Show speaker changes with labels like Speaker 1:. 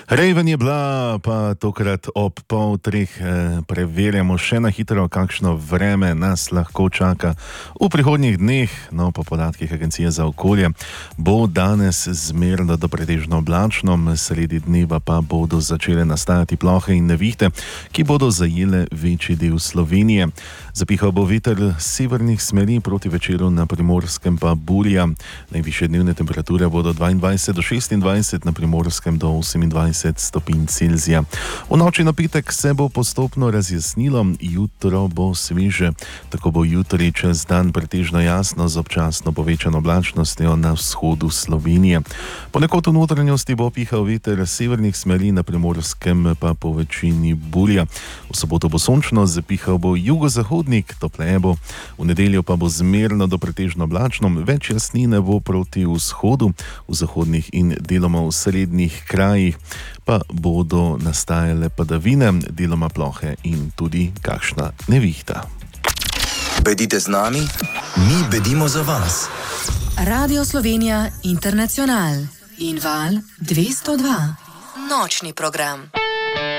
Speaker 1: Raven je bila, pa tokrat ob 2:30 preverjamo še na hitro, kakšno vreme nas lahko čaka v prihodnjih dneh. No, po podatkih Agencije za okolje bo danes zmerno do pretežno oblačno, sredi dneva pa bodo začele nastajati plohe in nevihte, ki bodo zajele večji del Slovenije. Zapihal bo veter severnih smeri, proti večeru na Primorskem pa burja. Najvišje dnevne temperature bodo 22 do 26, na Primorskem do 28 stopinj Celzija. V noči na petek se bo postopno razjasnilo, jutro bo sveže. Tako bo jutri čez dan pretežno jasno z občasno povečano oblačnostjo na vzhodu Slovenije. Ponekod v notranjosti bo pihal veter severnih smeri, na Primorskem pa po večini burja. V soboto bo sončno, zapihal bo jugozahodnik, topleje bo. V nedeljo pa bo zmerno do pretežno oblačno, več jasnine bo proti vzhodu, v zahodnih in deloma v srednjih krajih pa bodo nastajale padavine, deloma plohe in tudi kakšna nevihta.
Speaker 2: Bedite z nami, mi bedimo za vas.
Speaker 3: Radio Slovenija International in Val 202. Nočni program.